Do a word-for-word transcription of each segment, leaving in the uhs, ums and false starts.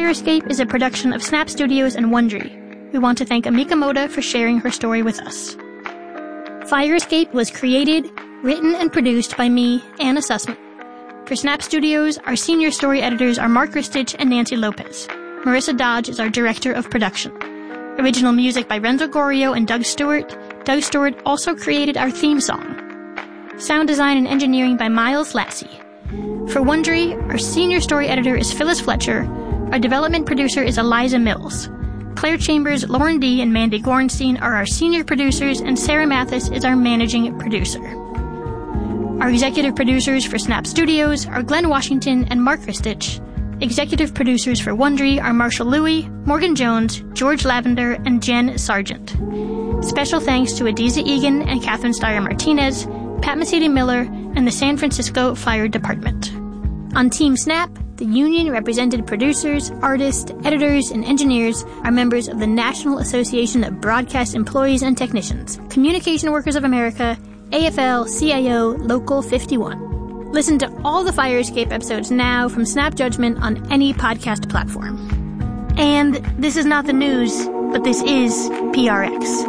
Fire Escape is a production of Snap Studios and Wondery. We want to thank Amika Moda for sharing her story with us. Fire Escape was created, written, and produced by me, Anna Sussman. For Snap Studios, our senior story editors are Mark Ristich and Nancy Lopez. Marissa Dodge is our director of production. Original music by Renzo Gorio and Doug Stewart. Doug Stewart also created our theme song. Sound design and engineering by Miles Lassie. For Wondery, our senior story editor is Phyllis Fletcher. Our development producer is Eliza Mills. Claire Chambers, Lauren D., and Mandy Gorenstein are our senior producers, and Sarah Mathis is our managing producer. Our executive producers for Snap Studios are Glenn Washington and Mark Ristich. Executive producers for Wondery are Marshall Louie, Morgan Jones, George Lavender, and Jen Sargent. Special thanks to Adiza Egan and Catherine Steyer-Martinez, Pat Mesiti-Miller, and the San Francisco Fire Department. On Team Snap, the union-represented producers, artists, editors, and engineers are members of the National Association of Broadcast Employees and Technicians, Communication Workers of America, A F L C I O Local fifty-one. Listen to all the Fire Escape episodes now from Snap Judgment on any podcast platform. And this is not the news, but this is P R X.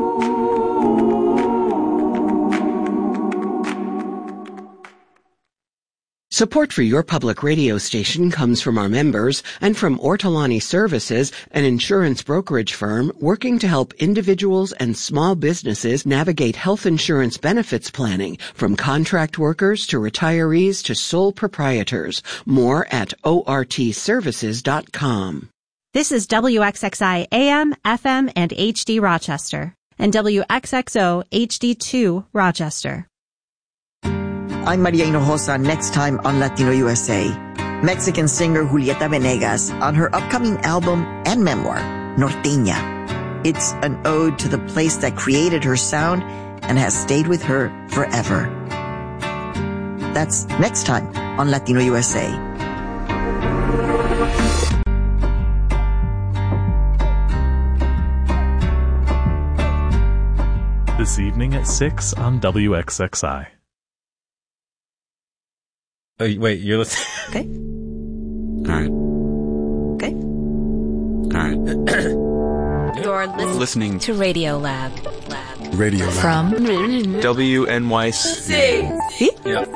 Support for your public radio station comes from our members and from Ortolani Services, an insurance brokerage firm working to help individuals and small businesses navigate health insurance benefits planning, from contract workers to retirees to sole proprietors. More at O R T services dot com. This is W X X I A M, F M, and H D Rochester, and W X X O H D two Rochester. I'm Maria Hinojosa, next time on Latino U S A. Mexican singer Julieta Venegas on her upcoming album and memoir, Norteña. It's an ode to the place that created her sound and has stayed with her forever. That's next time on Latino U S A. This evening at six on W X X I. Oh, wait, you're listening? Okay. All right. Okay. All right. You're listening, listening to Radio Lab. Lab. Radio Lab. From W N Y C. Yep.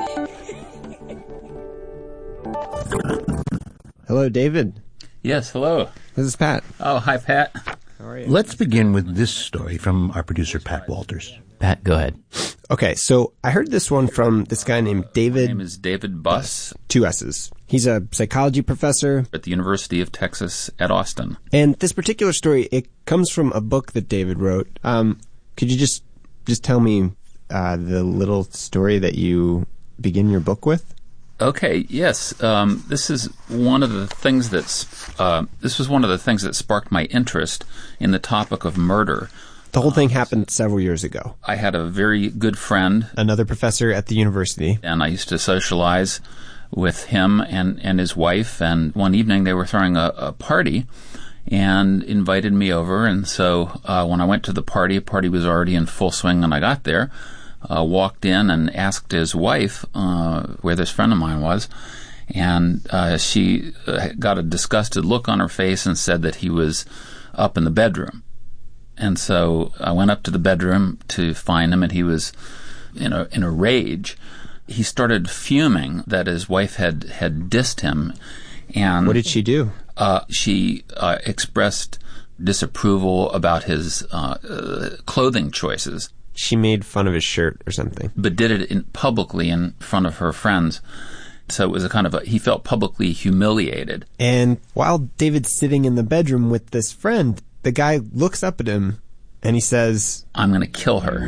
Hello, David. Yes, hello. This is Pat. Oh, hi, Pat. How are you? Let's begin with this story from our producer, Pat Walters. Pat, go ahead. Okay, so I heard this one from this guy named David... My name is David Buss. Two S's. He's a psychology professor at the University of Texas at Austin. And this particular story, it comes from a book that David wrote. Um, could you just just tell me uh, the little story that you begin your book with? Okay, yes. Um, this is one of the things that's... Uh, this was one of the things that sparked my interest in the topic of murder. The whole thing happened several years ago. I had a very good friend. Another professor at the university. And I used to socialize with him and, and his wife. And one evening they were throwing a, a party and invited me over. And so uh, when I went to the party, the party was already in full swing when I got there. Uh, walked in and asked his wife uh, where this friend of mine was. And uh, she uh, got a disgusted look on her face and said that he was up in the bedroom. And so I went up to the bedroom to find him, and he was in a in a rage. He started fuming that his wife had, had dissed him. And what did she do? Uh, she uh, expressed disapproval about his uh, uh, clothing choices. She made fun of his shirt or something. But did it in, publicly in front of her friends. So it was a kind of a, he felt publicly humiliated. And while David's sitting in the bedroom with this friend, the guy looks up at him and he says, I'm going to kill her.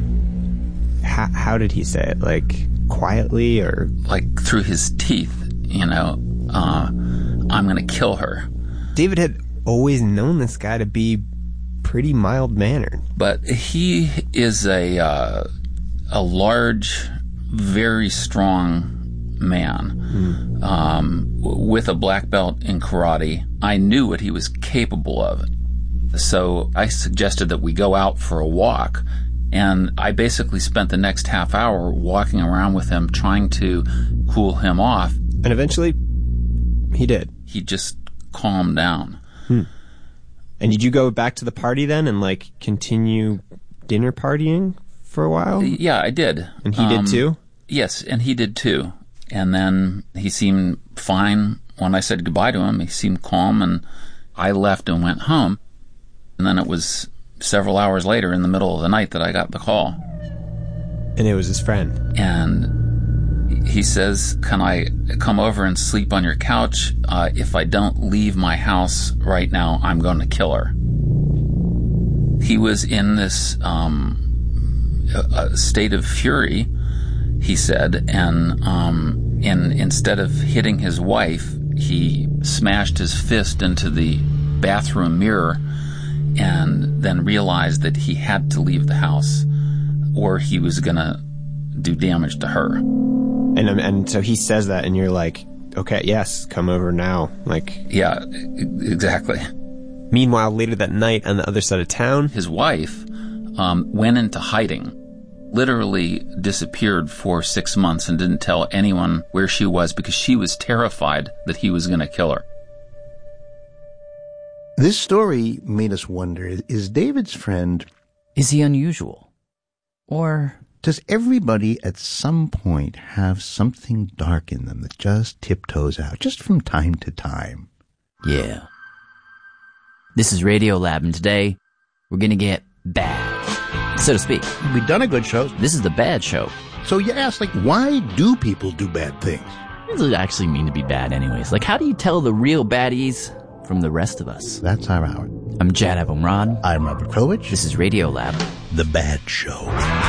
How, how did he say it? Like, quietly or? Like through his teeth, you know, uh, I'm going to kill her. David had always known this guy to be pretty mild-mannered. But he is a, uh, a large, very strong man, mm. um, with a black belt in karate. I knew what he was capable of. So I suggested that we go out for a walk, and I basically spent the next half hour walking around with him, trying to cool him off. And eventually, he did. He just calm down. Hmm. And did you go back to the party then and, like, continue dinner partying for a while? Yeah, I did. And he um, did too? Yes, and he did too. And then he seemed fine when I said goodbye to him. He seemed calm, and I left and went home. And then it was several hours later in the middle of the night that I got the call. And it was his friend. And he says, can I come over and sleep on your couch? Uh, if I don't leave my house right now, I'm going to kill her. He was in this um, a, a state of fury, he said, and um, in, instead of hitting his wife, he smashed his fist into the bathroom mirror and then realized that he had to leave the house or he was going to do damage to her. And and so he says that, and you're like, okay, yes, come over now. Like, yeah, exactly. Meanwhile, later that night on the other side of town, his wife um, went into hiding, literally disappeared for six months and didn't tell anyone where she was because she was terrified that he was going to kill her. This story made us wonder, is David's friend... Is he unusual? Or... does everybody at some point have something dark in them that just tiptoes out, just from time to time? Yeah. This is Radio Lab, and today we're gonna get bad, so to speak. We've done a good show. This is the bad show. So you ask, like, why do people do bad things? What does it actually mean to be bad anyways? Like, how do you tell the real baddies from the rest of us? That's our hour. I'm Jad Abumrad. I'm Robert Krulwich. This is Radio Lab. The Bad Show.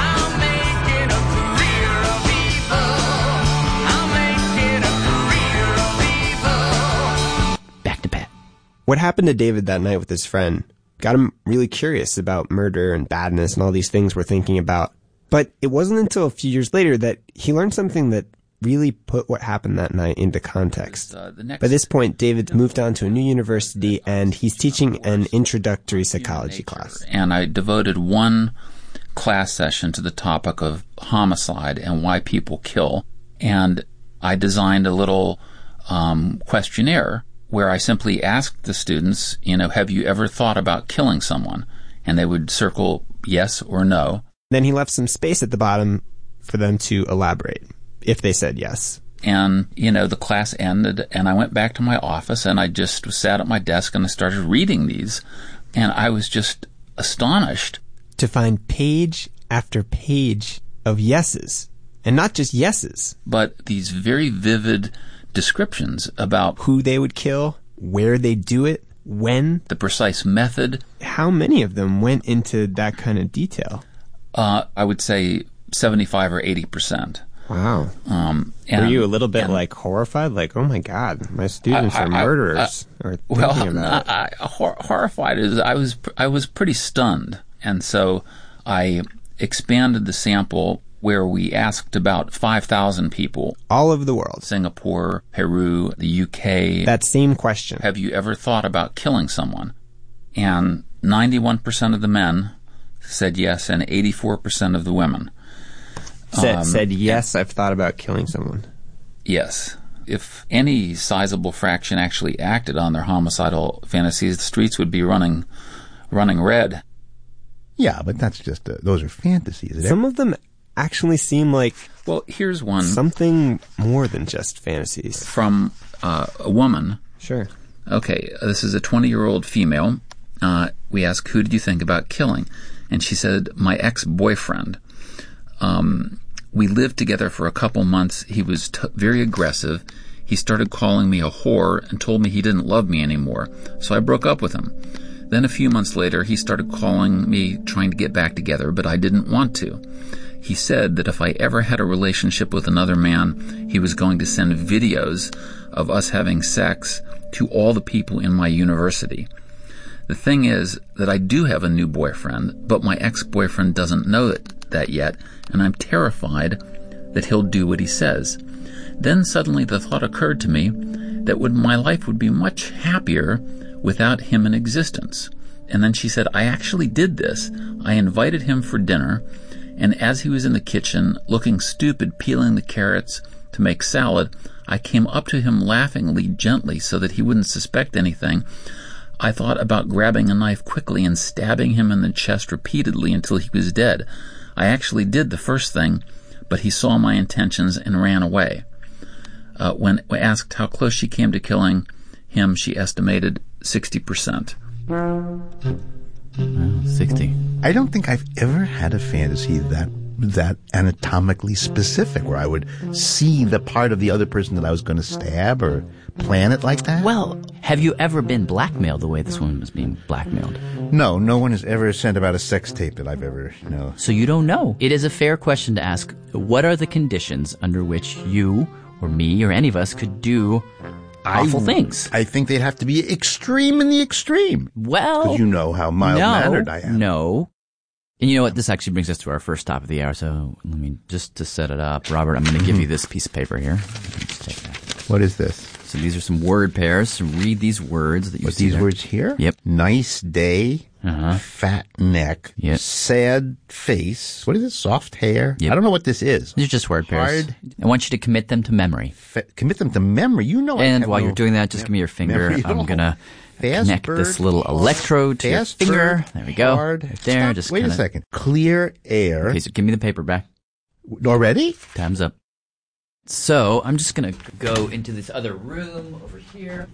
What happened to David that night with his friend got him really curious about murder and badness and all these things we're thinking about. But it wasn't until a few years later that he learned something that really put what happened that night into context. Uh, next, By this point, David moved on to a new university, and he's teaching an introductory psychology class. And I devoted one class session to the topic of homicide and why people kill. And I designed a little um, questionnaire where I simply asked the students, you know, have you ever thought about killing someone? And they would circle yes or no. Then he left some space at the bottom for them to elaborate, if they said yes. And, you know, the class ended, and I went back to my office, and I just sat at my desk, and I started reading these, and I was just astonished to find page after page of yeses. And not just yeses, but these very vivid descriptions about who they would kill, where they do it, when, the precise method. How many of them went into that kind of detail? Uh, I would say seventy-five or eighty percent. Wow. Um, and, Were you a little bit and, like horrified? Like, oh my God, my students I, are I, murderers. I, I, or well, thinking about I, I, hor- horrified is I was I was pretty stunned, and so I expanded the sample where we asked about five thousand people. All over the world. Singapore, Peru, the U K. That same question. Have you ever thought about killing someone? And ninety-one percent of the men said yes, and eighty-four percent of the women. Said, um, said yes, I've thought about killing someone. Yes. If any sizable fraction actually acted on their homicidal fantasies, the streets would be running running red. Yeah, but that's just, uh, those are fantasies. Some of them actually seem like, well, here's one. Something more than just fantasies. From uh, a woman. Sure. Okay, this is a twenty-year-old female. Uh, we asked, who did you think about killing? And she said, my ex-boyfriend. Um, we lived together for a couple months. He was t- very aggressive. He started calling me a whore and told me he didn't love me anymore. So I broke up with him. Then a few months later, he started calling me, trying to get back together, but I didn't want to. He said that if I ever had a relationship with another man, he was going to send videos of us having sex to all the people in my university. The thing is that I do have a new boyfriend, but my ex-boyfriend doesn't know it, that yet, and I'm terrified that he'll do what he says. Then suddenly the thought occurred to me that would, my life would be much happier without him in existence. And then she said, I actually did this. I invited him for dinner, and as he was in the kitchen, looking stupid, peeling the carrots to make salad, I came up to him laughingly gently so that he wouldn't suspect anything. I thought about grabbing a knife quickly and stabbing him in the chest repeatedly until he was dead. I actually did the first thing, but he saw my intentions and ran away. Uh, when asked how close she came to killing him, she estimated sixty percent. sixty. I don't think I've ever had a fantasy that that anatomically specific, where I would see the part of the other person that I was going to stab or plan it like that. Well, have you ever been blackmailed the way this woman was being blackmailed? No, no one has ever sent about a sex tape that I've ever, you know. So you don't know. It is a fair question to ask, what are the conditions under which you or me or any of us could do awful I, things? I think they'd have to be extreme in the extreme. Well, because you know how mild-mannered I am. No. And you know what? This actually brings us to our first stop of the hour. So let me, just to set it up, Robert, I'm going to give you this piece of paper here. Just take that. What is this? So these are some word pairs. So read these words that you What, see these there. words here? Yep. Nice day. Uh-huh. Fat neck. Yep. Sad face. What is it? Soft hair? Yep. I don't know what this is. These are just word pairs. Hard. I want you to commit them to memory. Fa- commit them to memory. You know I And have while no you're doing that, just mem- give me your finger. memory at I'm all. going to Fast connect bird, this little electrode to your fast finger. bird, There we go. hard. Right there. Stop. Just Wait kinda... a second. Clear air. Okay, so give me the paper back. Already? Time's up. So I'm just going to go into this other room over here.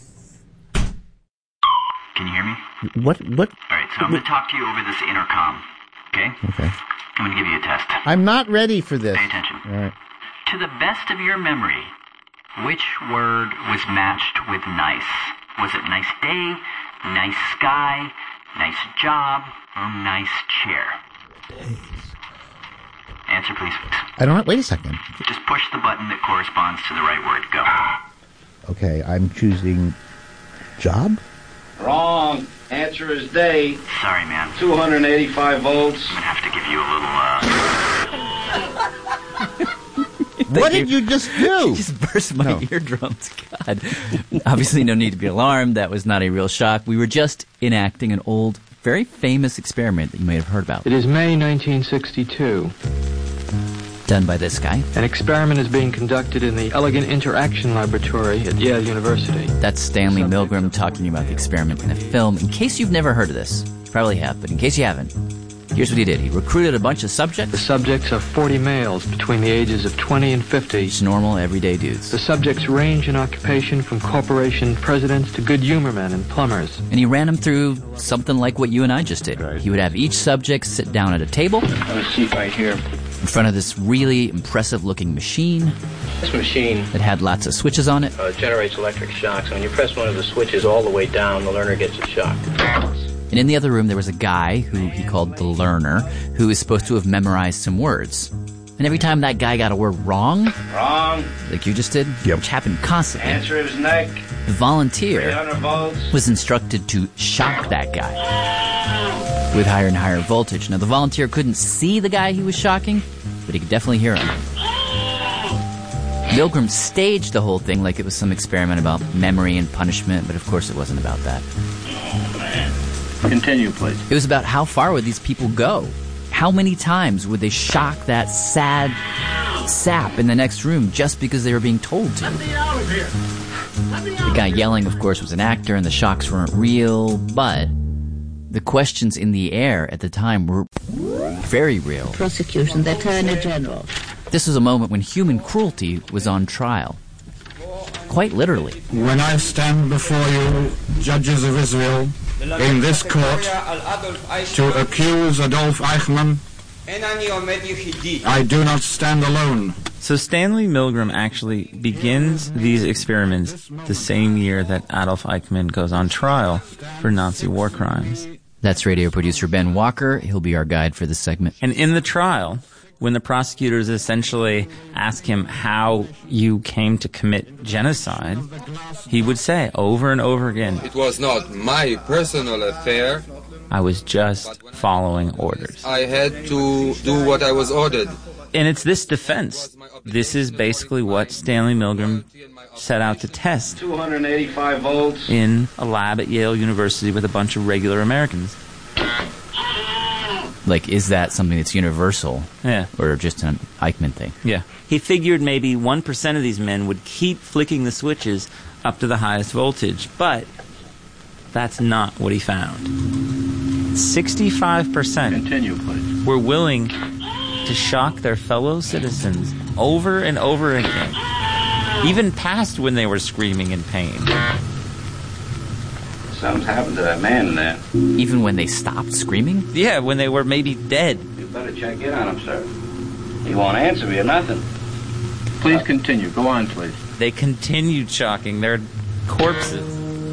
Can you hear me? What? What? All right, so I'm going to talk to you over this intercom, okay? Okay. I'm going to give you a test. I'm not ready for this. Pay attention. All right. To the best of your memory, which word was matched with nice? Was it nice day, nice sky, nice job, or nice chair? Answer, please. I don't know. Wait a second. Just push the button that corresponds to the right word. Go. Okay, I'm choosing job? Wrong. Answer is day. Sorry, man. two hundred eighty-five volts. I'm going to have to give you a little, uh... What did you just do? You just burst my No. eardrums. God. Obviously, no need to be alarmed. That was not a real shock. We were just enacting an old, very famous experiment that you may have heard about. It is May nineteen sixty-two. Done by this guy. An experiment is being conducted in the Elegant Interaction Laboratory at Yale University. That's Stanley Milgram talking about the experiment in a film. In case you've never heard of this, you probably have, but in case you haven't, here's what he did. He recruited a bunch of subjects. The subjects are forty males between the ages of twenty and fifty. Just normal, everyday dudes. The subjects range in occupation from corporation presidents to good humor men and plumbers. And he ran them through something like what you and I just did. He would have each subject sit down at a table Have a seat right here. in front of this really impressive-looking machine This machine that had lots of switches on it. uh, generates electric shocks. When you press one of the switches all the way down, the learner gets a shock. And in the other room, there was a guy who he called the learner, who was supposed to have memorized some words. And every time that guy got a word wrong, Wrong. like you just did, Yep. which happened constantly, Answer is neck. the volunteer three hundred volts. was instructed to shock that guy with higher and higher voltage. Now, the volunteer couldn't see the guy he was shocking, but he could definitely hear him. Milgram staged the whole thing like it was some experiment about memory and punishment, but of course it wasn't about that. Continue, please. It was about how far would these people go? How many times would they shock that sad sap in the next room just because they were being told to? The guy yelling, of course, was an actor and the shocks weren't real, but the questions in the air at the time were very real. Prosecution, the Attorney General. This was a moment when human cruelty was on trial. Quite literally. When I stand before you, judges of Israel, in this court, to accuse Adolf Eichmann, I do not stand alone. So Stanley Milgram actually begins these experiments the same year that Adolf Eichmann goes on trial for Nazi war crimes. That's radio producer Ben Walker. He'll be our guide for this segment. And in the trial, when the prosecutors essentially ask him how you came to commit genocide, he would say over and over again, "It was not my personal affair. I was just following orders." I had to do what I was ordered." And it's this defense. This is basically what Stanley Milgram set out to test two hundred eighty-five volts. in a lab at Yale University with a bunch of regular Americans. Like, is that something that's universal? Yeah. Or just an Eichmann thing? Yeah. He figured maybe one percent of these men would keep flicking the switches up to the highest voltage, but that's not what he found. sixty-five percent Continue, please. were willing to shock their fellow citizens over and over again, even past when they were screaming in pain. Something's happened to that man in there. Even when they stopped screaming? Yeah, when they were maybe dead. You better check in on him, sir. He won't answer me or nothing. Please continue. Go on, please. They continued shocking their corpses.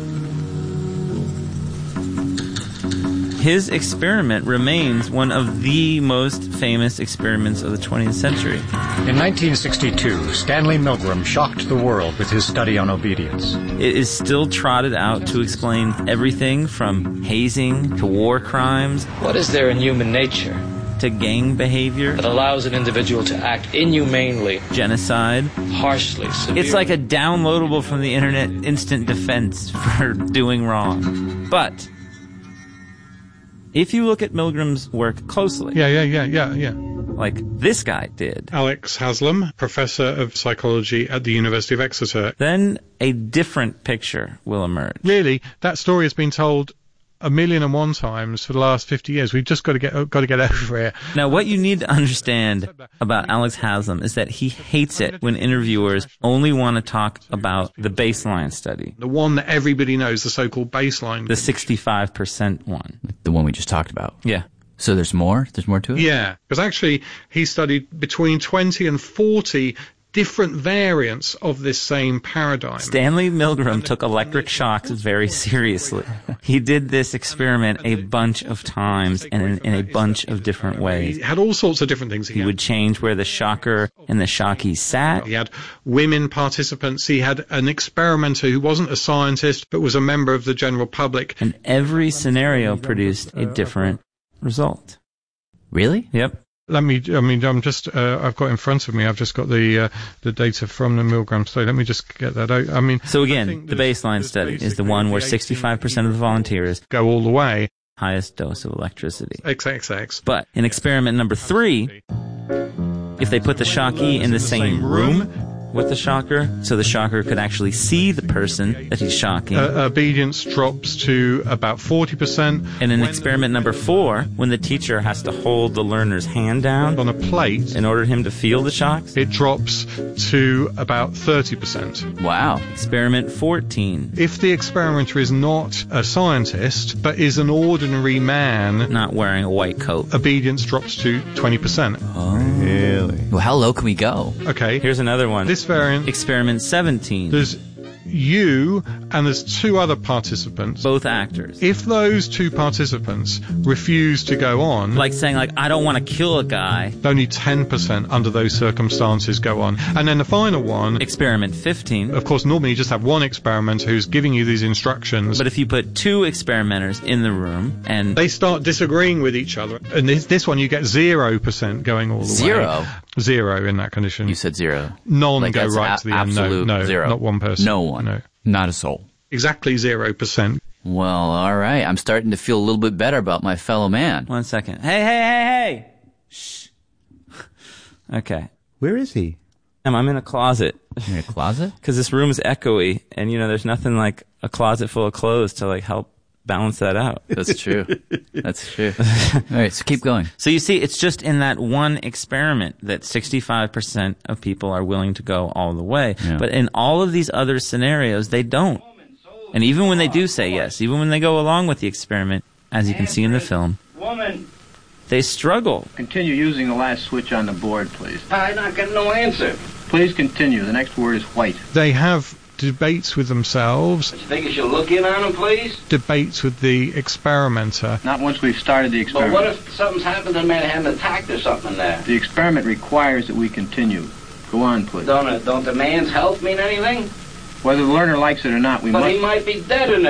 His experiment remains one of the most famous experiments of the twentieth century. In nineteen sixty-two, Stanley Milgram shocked the world with his study on obedience. It is still trotted out to explain everything from hazing to war crimes. What is there in human nature to gang behavior that allows an individual to act inhumanely, genocide, harshly, severely? It's like a downloadable from the internet instant defense for doing wrong. But if you look at Milgram's work closely... Yeah, yeah, yeah, yeah, yeah. Like this guy did. Alex Haslam, professor of psychology at the University of Exeter. Then a different picture will emerge. Really, that story has been told a million and one times for the last fifty years. We've just got to get got to get over it. Now, what you need to understand about Alex Haslam is that he hates it when interviewers only want to talk about the baseline study. The one that everybody knows, the so-called baseline. The sixty-five percent one. The one we just talked about. Yeah. So there's more? There's more to it? Yeah, because actually he studied between twenty and forty different variants of this same paradigm. Stanley Milgram took electric shocks very seriously. He did this experiment a bunch of times and in, in a bunch of different ways. He had all sorts of different things. He, he would change where the shocker and the shockee sat. He had women participants. He had an experimenter who wasn't a scientist but was a member of the general public. And every scenario produced a different result. Really? Yep. Let me, I mean, I'm just, uh, I've got in front of me, I've just got the uh, the data from the Milgram study. Let me just get that out. I mean, so again, the baseline study is the one where sixty-five percent of the volunteers go all the way. Highest dose of electricity. X X X. But in experiment number three, if they put the shockee in the same room with the shocker, so the shocker could actually see the person that he's shocking. Uh, obedience drops to about forty percent. And in experiment number four, when the teacher has to hold the learner's hand down on a plate in order for him to feel the shocks, it drops to about thirty percent. Wow. Experiment fourteen. If the experimenter is not a scientist, but is an ordinary man, not wearing a white coat, obedience drops to twenty percent. Oh. Really? Well, how low can we go? Okay. Here's another one. This variant. Experiment seventeen. There's you and there's two other participants. Both actors. If those two participants refuse to go on... Like saying, like, I don't want to kill a guy. Only ten percent under those circumstances go on. And then the final one... Experiment fifteen. Of course, normally you just have one experimenter who's giving you these instructions. But if you put two experimenters in the room and... They start disagreeing with each other. And this, this one you get zero percent going all the zero. way. Zero? Zero in that condition. You said zero. None like go right a- to the end. No, no, zero. not one person. No one. No. Not a soul. Exactly zero percent. Well, all right. I'm starting to feel a little bit better about my fellow man. One second. Hey, hey, hey, hey! Shh. Okay. Where is he? Um, I'm in a closet. In a closet? Because this room is echoey, and, you know, there's nothing like a closet full of clothes to, like, help balance that out. That's true. That's true. All right, so keep going. So you see, it's just in that one experiment that sixty-five percent of people are willing to go all the way. Yeah. But in all of these other scenarios, they don't. And even when they do say yes, even when they go along with the experiment, as you can see in the film, Woman. they struggle. Continue using the last switch on the board, please. I'm not getting no answer. Please continue. The next word is white. They have debates with themselves. You think you should look in on them, please? Debates with the experimenter. Not once we've started the experiment. But what if something's happened to the man had an attack or something there? The experiment requires that we continue. Go on, please. Don't, it, don't the man's health mean anything? Whether the learner likes it or not, we but must... But he might be dead in there.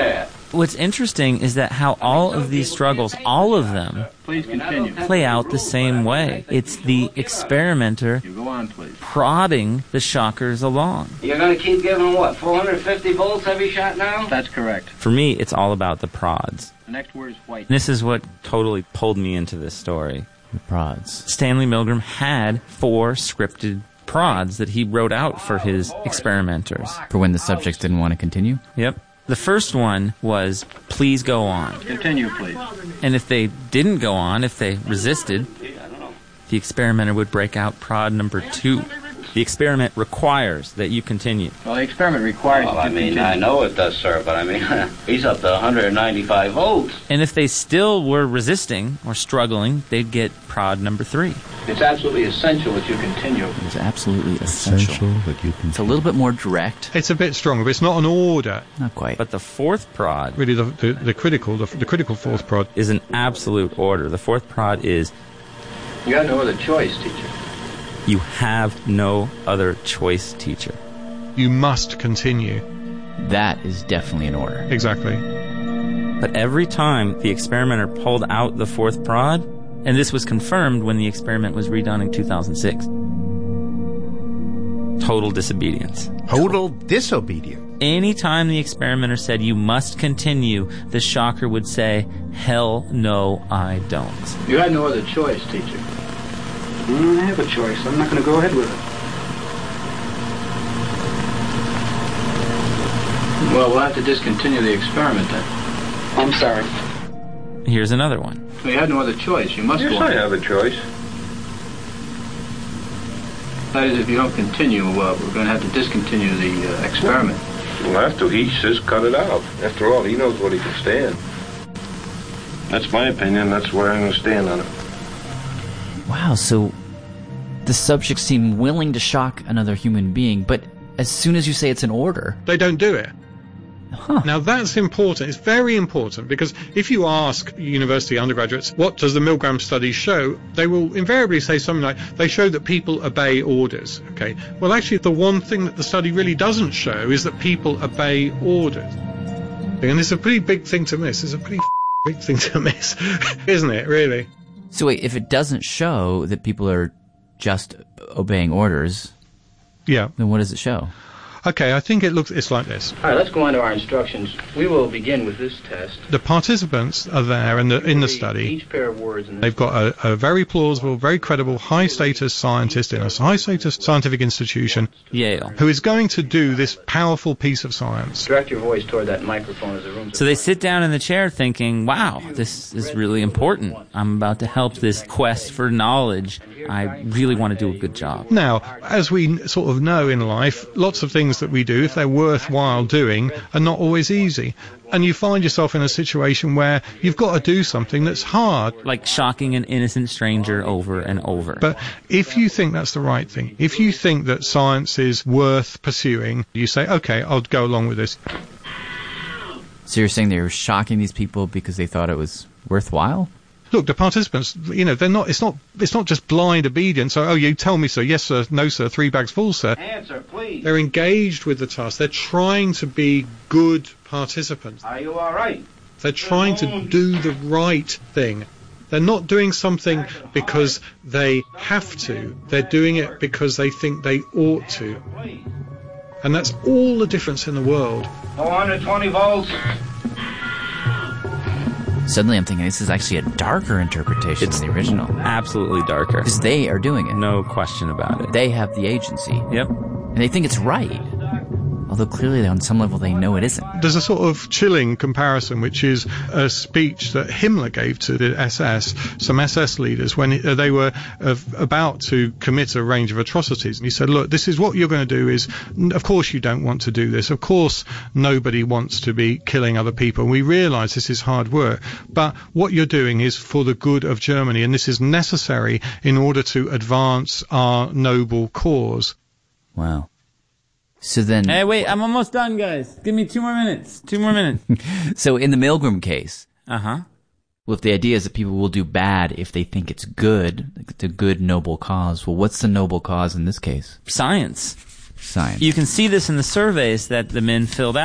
What's interesting is that how all of these struggles, all of them, Please continue. play out the same way. It's the experimenter You go on, please. prodding the shockers along. You're going to keep giving what, four hundred fifty volts every shot now? That's correct. For me, it's all about the prods. The next word is white. This is what totally pulled me into this story. The prods. Stanley Milgram had four scripted prods that he wrote out for his experimenters. For when the subjects didn't want to continue? Yep. The first one was, please go on. Continue, please. And if they didn't go on, if they resisted, the experimenter would break out prod number two. The experiment requires that you continue. Well, the experiment requires Well, you I to mean, continue. I know it does, sir, but I mean, he's up to one hundred ninety-five volts. And if they still were resisting or struggling, they'd get prod number three. It's absolutely essential that you continue. It's absolutely essential. Essential that you can. It's a little bit more direct. It's a bit stronger, but it's not an order. Not quite. But the fourth prod Really, the the, the critical, the, the critical fourth prod. is an absolute order. The fourth prod is, You got no other choice, teacher. you have no other choice, teacher. You must continue. That is definitely an order. Exactly. But every time the experimenter pulled out the fourth prod, and this was confirmed when the experiment was redone in two thousand six, total disobedience. Total disobedience. Anytime the experimenter said, you must continue, the shocker would say, hell no, I don't. You had no other choice, teacher. Mm, I have a choice. I'm not going to go ahead with it. Well, we'll have to discontinue the experiment then. I'm sorry. Here's another one. We had no other choice. You must Yes, go on. I have a choice. That is, if you don't continue, uh, we're going to have to discontinue the uh, experiment. We'll have to. He says cut it out. After all, he knows what he can stand. That's my opinion. That's where I'm going to stand on it. Wow, so the subjects seem willing to shock another human being, but as soon as you say it's an order... They don't do it. Huh. Now that's important. It's very important because if you ask university undergraduates, what does the Milgram study show? They will invariably say something like, they show that people obey orders. Okay. Well, actually, the one thing that the study really doesn't show is that people obey orders. And it's a pretty big thing to miss. It's a pretty big thing to miss, isn't it, really? So wait, if it doesn't show that people are just obeying orders, yeah, then what does it show? Okay, I think it looks, it's like this. All right, let's go on to our instructions. We will begin with this test. The participants are there in the, in the study. Each pair of words in this They've got a, a very plausible, very credible, high-status scientist in a high-status scientific institution, Yale, who is going to do this powerful piece of science. Direct your voice toward that microphone as the room's... So they sit down in the chair thinking, wow, this is really important. I'm about to help this quest for knowledge. I really want to do a good job. Now, as we sort of know in life, lots of things that we do, if they're worthwhile doing, are not always easy. And you find yourself in a situation where you've got to do something that's hard. Like shocking an innocent stranger over and over. But if you think that's the right thing, if you think that science is worth pursuing, you say, okay, I'll go along with this. So you're saying they were shocking these people because they thought it was worthwhile? Look, the participants, you know, they're not, it's not, it's not just blind obedience. So, oh, you tell me so. Yes, sir. No, sir. Three bags full, sir. Answer, please. They're engaged with the task. They're trying to be good participants. Are you all right? They're trying to do the right thing. They're not doing something because they have to. They're doing it because they think they ought to. And that's all the difference in the world. four hundred twenty volts. Suddenly I'm thinking this is actually a darker interpretation It's than the original. absolutely darker. Because they are doing it. No question about it. They have the agency. Yep. And they think it's right. Although clearly on some level they know it isn't. There's a sort of chilling comparison, which is a speech that Himmler gave to the S S, some S S leaders, when they were uh, about to commit a range of atrocities. And he said, look, this is what you're going to do is, of course you don't want to do this. Of course nobody wants to be killing other people. We realize this is hard work. But what you're doing is for the good of Germany, and this is necessary in order to advance our noble cause. Wow. So then... Hey, wait, I'm almost done, guys. Give me two more minutes. Two more minutes. So in the Milgram case... Uh-huh. Well, if the idea is that people will do bad if they think it's good, like it's a good, noble cause, well, what's the noble cause in this case? Science. Science. You can see this in the surveys that the men filled out.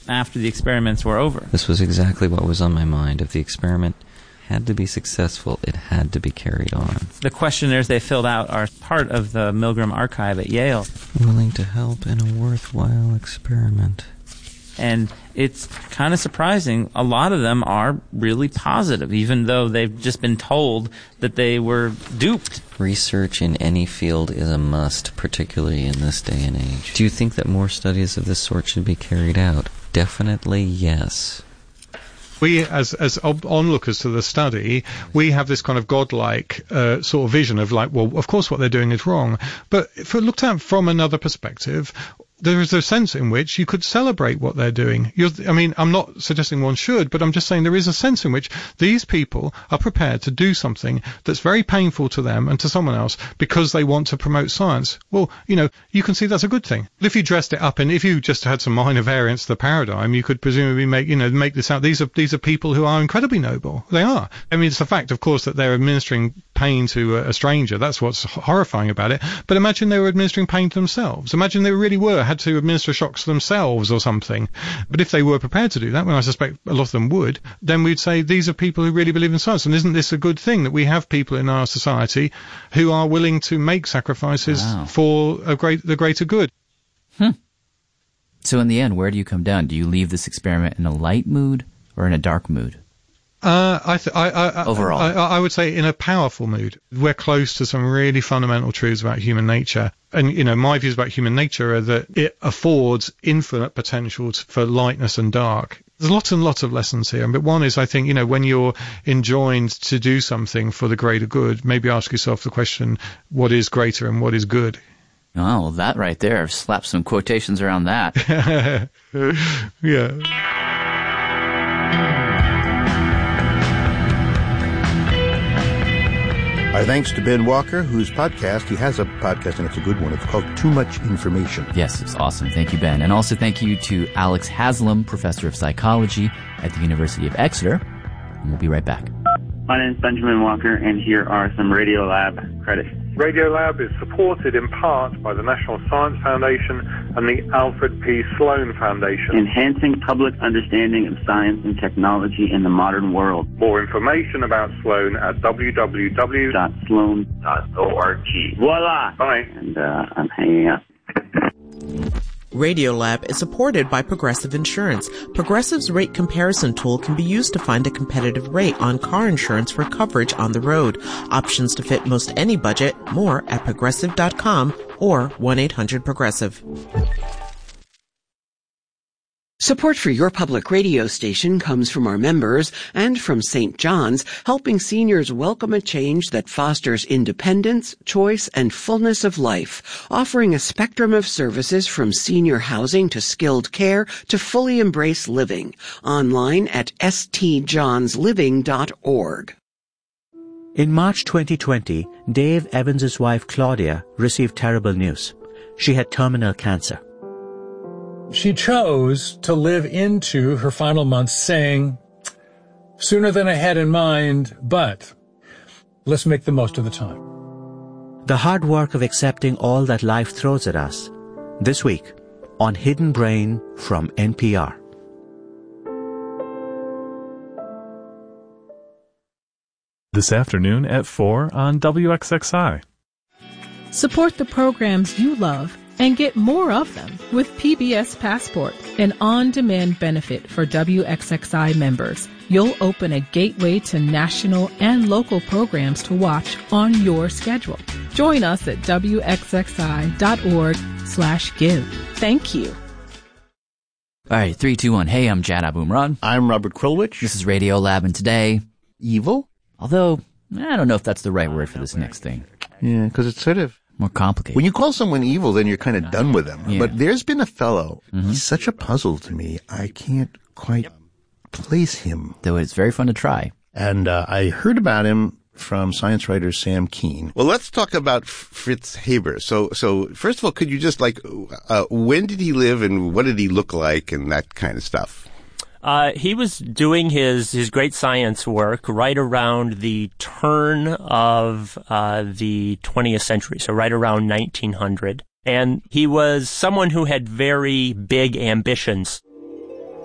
after the experiments were over. This was exactly what was on my mind. If the experiment had to be successful, it had to be carried on. The questionnaires they filled out are part of the Milgram archive at Yale. Willing to help in a worthwhile experiment. And it's kind of surprising. A lot of them are really positive, even though they've just been told that they were duped. Research in any field is a must, particularly in this day and age. Do you think that more studies of this sort should be carried out? Definitely yes. We, as as onlookers to the study, we have this kind of godlike uh, sort of vision of like, well, of course what they're doing is wrong. But if looked at from another perspective, there is a sense in which you could celebrate what they're doing. You're, I mean, I'm not suggesting one should, but I'm just saying there is a sense in which these people are prepared to do something that's very painful to them and to someone else because they want to promote science. Well, you know, you can see that's a good thing. If you dressed it up and if you just had some minor variants to the paradigm, you could presumably make, you know, make this out. These are, these are people who are incredibly noble. They are. I mean, it's a fact, of course, that they're administering pain to a, a stranger. That's what's horrifying about it. But imagine they were administering pain to themselves. Imagine they really were, had to administer shocks themselves or something. But if they were prepared to do that, when I suspect a lot of them would, then we'd say these are people who really believe in science. And isn't this a good thing that we have people in our society who are willing to make sacrifices wow. for a great, the greater good? Hmm. So in the end, where do you come down? Do you leave this experiment in a light mood or in a dark mood? Uh, I, th- I, I, Overall. I, I, I would say in a powerful mood. We're close to some really fundamental truths about human nature. And, you know, my views about human nature are that it affords infinite potential for lightness and dark. There's lots and lots of lessons here. But one is, I think, you know, when you're enjoined to do something for the greater good, maybe ask yourself the question, what is greater and what is good? Oh, well, that right there. Slap some quotations around that. Yeah. Our thanks to Ben Walker, whose podcast, he has a podcast and it's a good one. It's called Too Much Information. Yes, it's awesome. Thank you, Ben. And also thank you to Alex Haslam, professor of psychology at the University of Exeter. And we'll be right back. My name is Benjamin Walker, and here are some Radiolab credits. Radiolab is supported in part by the National Science Foundation and the Alfred P. Sloan Foundation. Enhancing public understanding of science and technology in the modern world. More information about Sloan at w w w dot sloan dot org. Voila! Bye. And uh, I'm hanging up. Radiolab is supported by Progressive Insurance. Progressive's rate comparison tool can be used to find a competitive rate on car insurance for coverage on the road. Options to fit most any budget. More at progressive dot com or one eight hundred progressive. Support for your public radio station comes from our members and from Saint John's, helping seniors welcome a change that fosters independence, choice, and fullness of life, offering a spectrum of services from senior housing to skilled care to fully embrace living. Online at s t johns living dot org. In March twenty twenty, Dave Evans' wife Claudia received terrible news. She had terminal cancer. She chose to live into her final months saying, sooner than I had in mind, but let's make the most of the time. The hard work of accepting all that life throws at us. This week on Hidden Brain from N P R. This afternoon at four on W X X I. Support the programs you love and get more of them with P B S Passport, an on-demand benefit for W X X I members. You'll open a gateway to national and local programs to watch on your schedule. Join us at w x x i dot org slash give. Thank you. All right, three, two, one. Hey, I'm Jad Abumrad. I'm Robert Krulwich. This is Radiolab, and today, evil? Although, I don't know if that's the right word for this next thing. Yeah, because it's sort of more complicated. When you call someone evil, then you're kind of done with them. Yeah. But there's been a fellow, mm-hmm. he's such a puzzle to me. I can't quite place him. Though it's very fun to try. And uh, I heard about him from science writer Sam Kean. Well, let's talk about Fritz Haber. So, so first of all, could you just like, uh, when did he live and what did he look like and that kind of stuff? Uh, he was doing his, his great science work right around the turn of uh, the twentieth century, so right around nineteen hundred. And he was someone who had very big ambitions.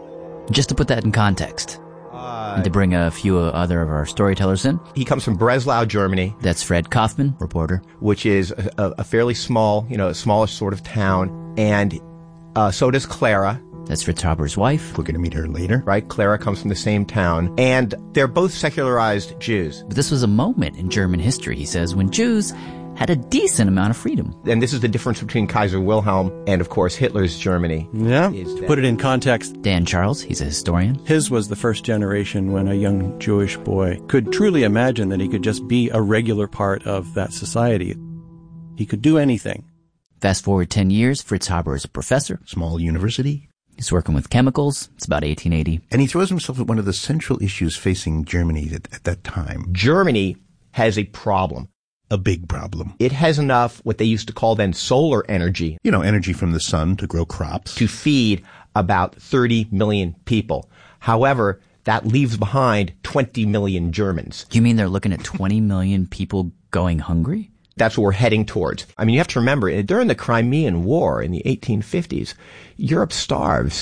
Just to put that in context, uh, and to bring a few other of our storytellers in. He comes from Breslau, Germany. That's Fred Kaufman, reporter. Which is a, a fairly small, you know, smallish sort of town. And uh, so does Clara. That's Fritz Haber's wife. We're going to meet her later. Right, Clara comes from the same town. And they're both secularized Jews. But this was a moment in German history, he says, when Jews had a decent amount of freedom. And this is the difference between Kaiser Wilhelm and, of course, Hitler's Germany. Yeah, to put it in context. Dan Charles, he's a historian. His was the first generation when a young Jewish boy could truly imagine that he could just be a regular part of that society. He could do anything. Fast forward ten years, Fritz Haber is a professor. Small university. He's working with chemicals. It's about eighteen eighty. And he throws himself at one of the central issues facing Germany at, at that time. Germany has a problem. A big problem. It has enough, what they used to call then solar energy. You know, energy from the sun to grow crops. To feed about thirty million people. However, that leaves behind twenty million Germans. You mean they're looking at twenty million people going hungry? That's what we're heading towards. I mean, you have to remember, during the Crimean War in the eighteen fifties, Europe starves.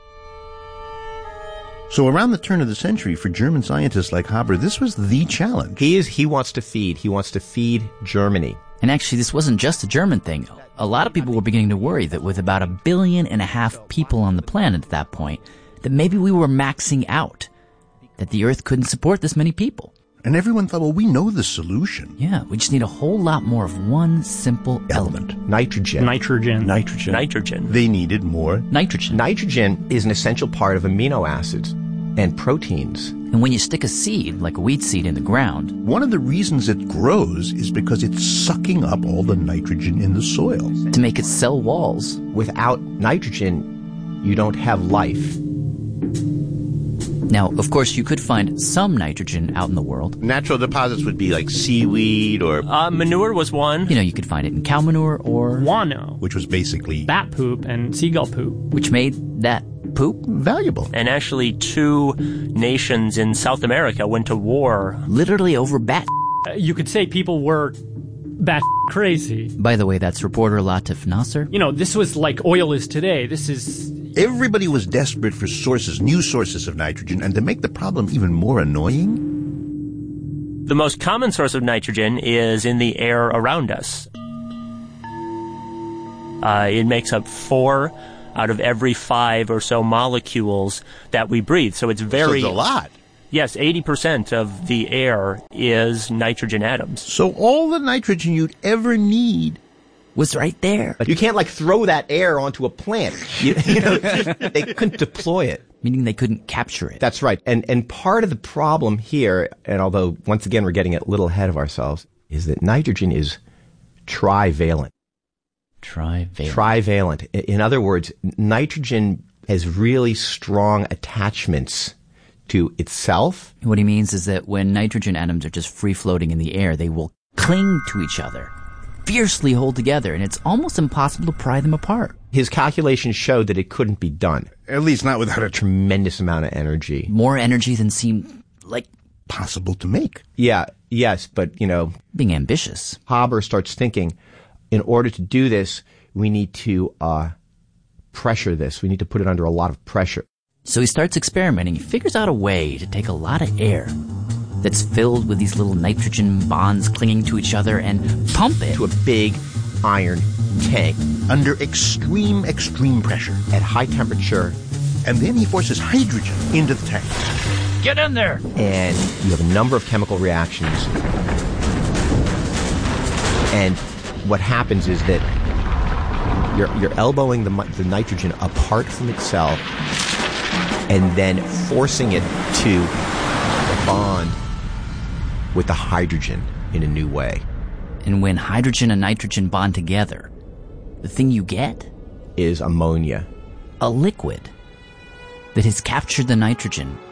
So around the turn of the century, for German scientists like Haber, this was the challenge. He is, he wants to feed. He wants to feed Germany. And actually, this wasn't just a German thing. A lot of people were beginning to worry that with about a billion and a half people on the planet at that point, that maybe we were maxing out, that the Earth couldn't support this many people. And everyone thought, well, we know the solution. Yeah, we just need a whole lot more of one simple element. element. Nitrogen. Nitrogen. Nitrogen. Nitrogen. They needed more nitrogen. Nitrogen is an essential part of amino acids and proteins. And when you stick a seed, like a wheat seed, in the ground, one of the reasons it grows is because it's sucking up all the nitrogen in the soil. To make its cell walls. Without nitrogen, you don't have life. Now, of course, you could find some nitrogen out in the world. Natural deposits would be like seaweed or... Uh, manure was one. You know, you could find it in cow manure or... guano. Which was basically... bat poop and seagull poop. Which made that poop valuable. And actually, two nations in South America went to war. Literally over bat. Uh, you could say people were bat crazy. By the way, that's reporter Latif Nasser. You know, this was like oil is today. This is... Everybody was desperate for sources, new sources of nitrogen, and to make the problem even more annoying... The most common source of nitrogen is in the air around us. Uh, it makes up four out of every five or so molecules that we breathe. So it's very... So it's a lot. Yes, eighty percent of the air is nitrogen atoms. So all the nitrogen you'd ever need was right there. But you can't, like, throw that air onto a plant. You, you know, they couldn't deploy it. Meaning they couldn't capture it. That's right. And and part of the problem here, and although, once again, we're getting a little ahead of ourselves, is that nitrogen is trivalent. Trivalent. Trivalent. In other words, nitrogen has really strong attachments to itself. What he means is that when nitrogen atoms are just free-floating in the air, they will cling to each other, fiercely hold together, and it's almost impossible to pry them apart. His calculations showed that it couldn't be done. At least not without a tremendous amount of energy. More energy than seemed, like... possible to make. Yeah, yes, but, you know... being ambitious. Haber starts thinking, in order to do this, we need to uh, pressure this. We need to put it under a lot of pressure. So he starts experimenting. He figures out a way to take a lot of air that's filled with these little nitrogen bonds clinging to each other and pump it to a big iron tank under extreme, extreme pressure at high temperature. And then he forces hydrogen into the tank. Get in there! And you have a number of chemical reactions. And what happens is that you're, you're elbowing the, the nitrogen apart from itself and then forcing it to bond with the hydrogen in a new way. And when hydrogen and nitrogen bond together, the thing you get is ammonia. A liquid that has captured the nitrogen